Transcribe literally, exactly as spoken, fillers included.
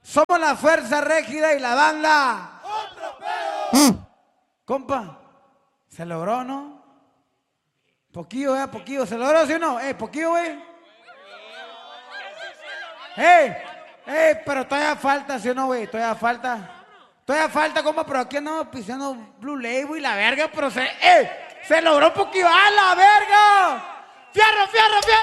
Somos la fuerza rígida y la banda. ¡Otro pedo! Compa, se logró, ¿no? Poquillo, eh, poquillo. ¿Se logró, sí o no? Eh, poquillo, güey. Eh, eh, pero todavía falta, ¿sí o no, güey? Todavía falta. Todavía falta, compa, pero aquí andamos pisando Blue Label y la verga, pero se, eh, se logró un poquillo. ¡A la verga! ¡Fierro, fierro, fierro!